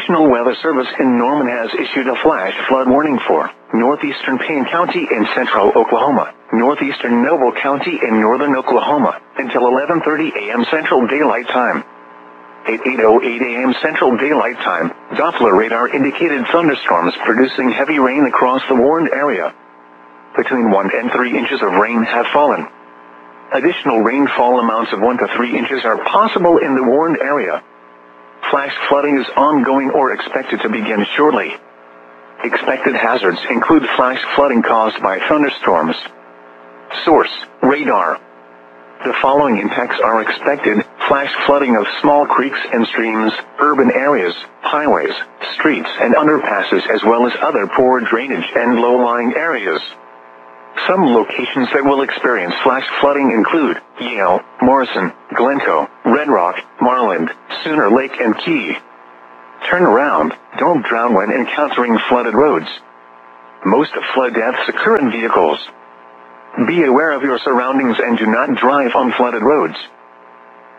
National Weather Service in Norman has issued a flash flood warning for northeastern Payne County in central Oklahoma, northeastern Noble County in northern Oklahoma, until 11:30 a.m. Central Daylight Time. At 8:08 a.m. Central Daylight Time, Doppler radar indicated thunderstorms producing heavy rain across the warned area. Between 1 and 3 inches of rain have fallen. Additional rainfall amounts of 1 to 3 inches are possible in the warned area. Flash flooding is ongoing or expected to begin shortly. Expected hazards include flash flooding caused by thunderstorms. Source: radar. The following impacts are expected: flash flooding of small creeks and streams, urban areas, highways, streets and underpasses, as well as other poor drainage and low-lying areas. Some locations that will experience flash flooding include Yale, Morrison, Glencoe, Red Rock, Marland, Sooner Lake and Key. Turn around, don't drown when encountering flooded roads. Most flood deaths occur in vehicles. Be aware of your surroundings and do not drive on flooded roads.